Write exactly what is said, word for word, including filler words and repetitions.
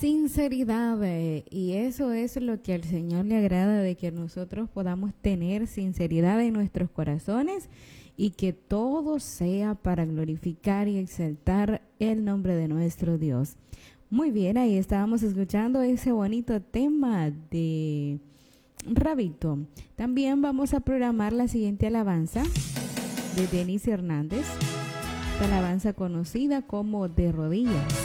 Sinceridad, eh, y eso es lo que al Señor le agrada, de que nosotros podamos tener sinceridad en nuestros corazones y que todo sea para glorificar y exaltar el nombre de nuestro Dios. Muy bien, ahí estábamos escuchando ese bonito tema de Rabito. También vamos a programar la siguiente alabanza de Denis Hernández, esta alabanza conocida como De Rodillas.